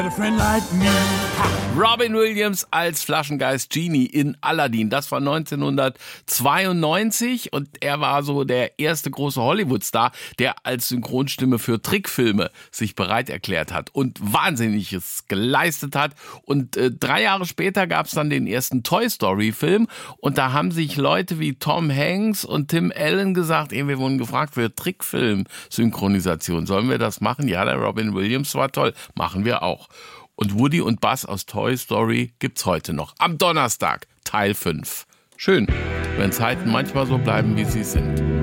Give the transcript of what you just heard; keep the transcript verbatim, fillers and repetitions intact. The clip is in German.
Robin Williams als Flaschengeist Genie in Aladdin. Das war neunzehnhundertzweiundneunzig und er war so der erste große Hollywood-Star, der als Synchronstimme für Trickfilme sich bereit erklärt hat und Wahnsinniges geleistet hat. Und äh, drei Jahre später gab es dann den ersten Toy Story-Film und da haben sich Leute wie Tom Hanks und Tim Allen gesagt, ey, wir wurden gefragt für Trickfilm-Synchronisation. Sollen wir das machen? Ja, der Robin Williams war toll. Machen wir auch. Und Woody und Buzz aus Toy Story gibt's heute noch. Am Donnerstag, Teil fünf. Schön, wenn Zeiten manchmal so bleiben, wie sie sind.